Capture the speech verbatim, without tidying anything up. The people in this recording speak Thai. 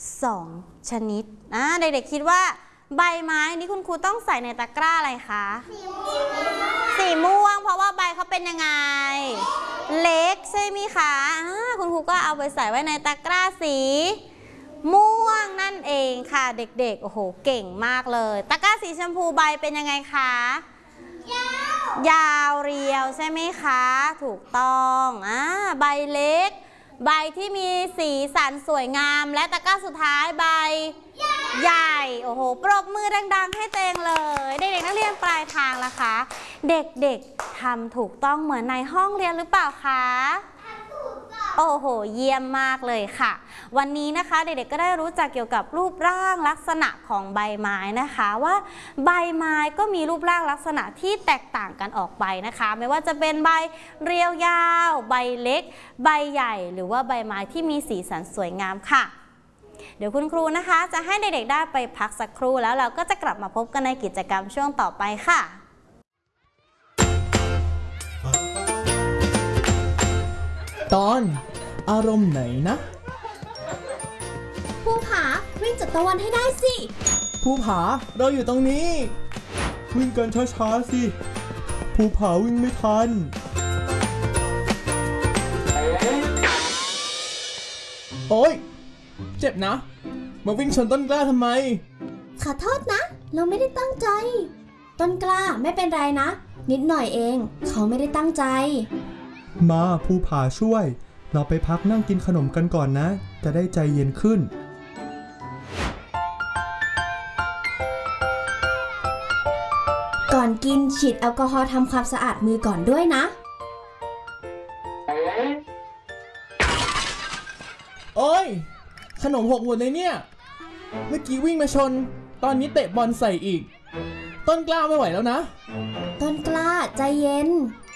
สองชนิดอ่าเด็กๆคิดว่าใบไม้นี้คุณครูต้องใส่ในตะกร้าอะไรคะสีม่วงเพราะว่าใบเขาเป็นยังไงเล็กใช่ไหมคะคุณครูก็เอาไปใส่ไว้ในตะกร้าสีม่วงนั่นเองค่ะเด็กๆโอ้โหเก่งมากเลยตะกร้าสีชมพูใบเป็นยังไงคะยาวยาวเรียวใช่ไหมคะถูกต้องอ่าใบเล็กใบที่มีสีสันสวยงามและตะกร้าสุดท้ายใบใหญ่โอ้โหปรบมือดังๆให้เตงเลยเด็กๆนักเรียนปลายทางล่ะคะเด็กๆทำถูกต้องเหมือนในห้องเรียนหรือเปล่าคะโอ้โหเยี่ยมมากเลยค่ะวันนี้นะคะเด็กๆก็ได้รู้จักเกี่ยวกับรูปร่างลักษณะของใบไม้นะคะว่าใบไม้ก็มีรูปร่างลักษณะที่แตกต่างกันออกไปนะคะไม่ว่าจะเป็นใบเรียวยาวใบเล็กใบใหญ่หรือว่าใบไม้ที่มีสีสันสวยงามค่ะเดี๋ยวคุณครูนะคะจะให้เด็กๆได้ไปพักสักครู่แล้วเราก็จะกลับมาพบกันในกิจกรรมช่วงต่อไปค่ะตอนอารมณ์ไหนนะภูผาวิ่งจับตะวันให้ได้สิภูผาเราอยู่ตรงนี้วิ่งกันช้าๆสิภูผาวิ่งไม่ทันโอ๊ยเจ็บนะมาวิ่งชนต้นกล้าทำไมขอโทษนะเราไม่ได้ตั้งใจต้นกล้าไม่เป็นไรนะนิดหน่อยเองเขาไม่ได้ตั้งใจมาภูผาช่วยเราไปพักนั่งกินขนมกันก่อนนะจะได้ใจเย็นขึ้นก่อนกินฉีดแอลกอฮอล์ทำความสะอาดมือก่อนด้วยนะโอ๊ยขนมหกหมดเลยเนี่ยเมื่อกี้วิ่งมาชนตอนนี้เตะบอลใส่อีกต้นกล้าไม่ไหวแล้วนะต้นกล้าใจเย็น